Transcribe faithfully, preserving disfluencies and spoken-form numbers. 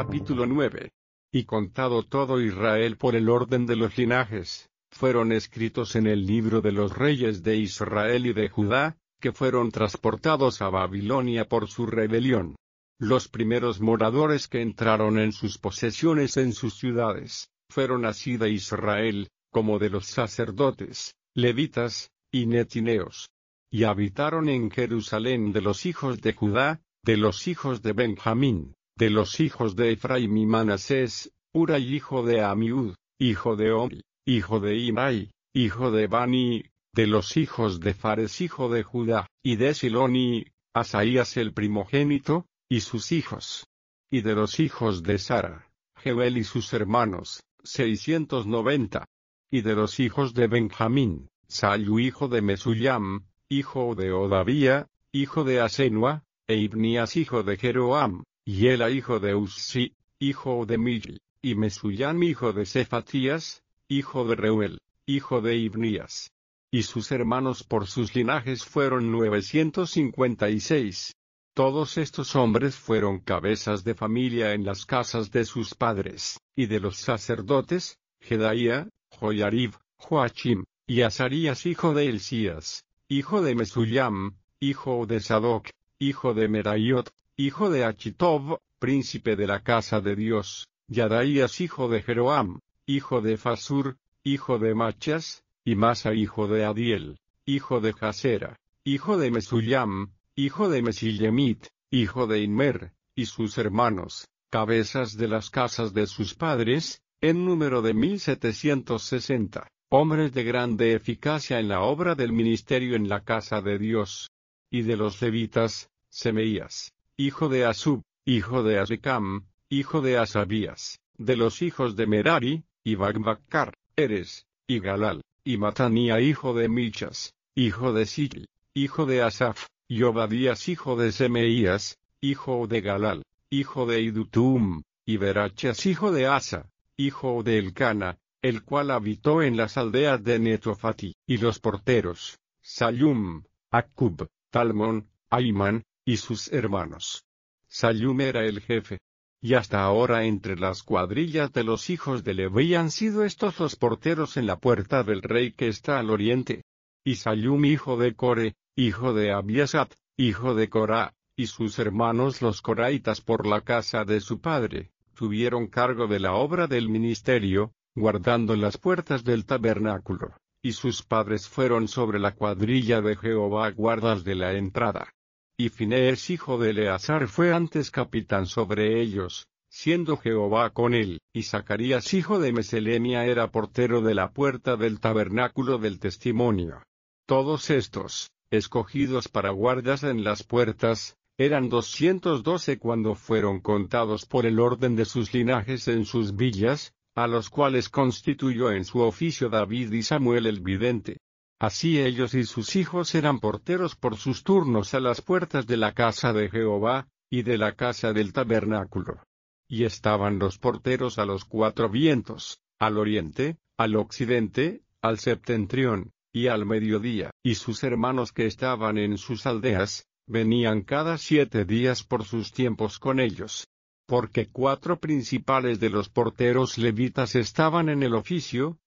Capítulo nueve. Y contado todo Israel por el orden de los linajes, fueron escritos en el libro de los reyes de Israel y de Judá, que fueron transportados a Babilonia por su rebelión. Los primeros moradores que entraron en sus posesiones en sus ciudades, fueron así de Israel, como de los sacerdotes, levitas, y netineos. Y habitaron en Jerusalén de los hijos de Judá, de los hijos de Benjamín, de los hijos de Efraim y Manasés, Uray hijo de Amiud, hijo de Omri, hijo de Imrai, hijo de Bani, de los hijos de Fares hijo de Judá, y de Siloni, Asaías el primogénito, y sus hijos. Y de los hijos de Sara, Jeuel y sus hermanos, seiscientos noventa. Y de los hijos de Benjamín, Sallu hijo de Mesullam, hijo de Odavía, hijo de Asenua, e Ibnías hijo de Jeroam, y Ela hijo de Uzzi, hijo de Milli, y Mesullam hijo de Cefatías, hijo de Reuel, hijo de Ibnías. Y sus hermanos por sus linajes fueron novecientos cincuenta y seis. Todos estos hombres fueron cabezas de familia en las casas de sus padres, y de los sacerdotes, Jedaía, Joyarib, Joachim, y Azarías hijo de Hilcías, hijo de Mesullam, hijo de Sadoc, hijo de Meraiot, hijo de Achitob, príncipe de la casa de Dios, Yadaías hijo de Jeroam, hijo de Fasur, hijo de Machas, y Masa hijo de Adiel, hijo de Jasera, hijo de Mesullam, hijo de Mesillemit, hijo de Inmer, y sus hermanos, cabezas de las casas de sus padres, en número de mil setecientos sesenta, hombres de grande eficacia en la obra del ministerio en la casa de Dios. Y de los levitas, Semeías, hijo de Asub, hijo de Azricam, hijo de Asabías, de los hijos de Merari, y Bagbacar, Eres, y Galal, y Matanía hijo de Michas, hijo de Sitl, hijo de Asaf, y Obadías hijo de Semeías, hijo de Galal, hijo de Idutum, y Berachas hijo de Asa, hijo de Elcana, el cual habitó en las aldeas de Netofati, y los porteros, Sallum, Acub, Talmón, Aimán, y sus hermanos. Sallum era el jefe. Y hasta ahora entre las cuadrillas de los hijos de Leví han sido estos los porteros en la puerta del rey que está al oriente. Y Sallum hijo de Core, hijo de Abiasat, hijo de Corá, y sus hermanos los coraitas por la casa de su padre, tuvieron cargo de la obra del ministerio, guardando las puertas del tabernáculo, y sus padres fueron sobre la cuadrilla de Jehová guardas de la entrada. Y Finees hijo de Eleazar fue antes capitán sobre ellos, siendo Jehová con él, y Zacarías hijo de Meselemia era portero de la puerta del tabernáculo del testimonio. Todos estos, escogidos para guardas en las puertas, eran doscientos doce cuando fueron contados por el orden de sus linajes en sus villas, a los cuales constituyó en su oficio David y Samuel el vidente. Así ellos y sus hijos eran porteros por sus turnos a las puertas de la casa de Jehová, y de la casa del tabernáculo. Y estaban los porteros a los cuatro vientos, al oriente, al occidente, al septentrión, y al mediodía. Y sus hermanos que estaban en sus aldeas, venían cada siete días por sus tiempos con ellos. Porque cuatro principales de los porteros levitas estaban en el oficio,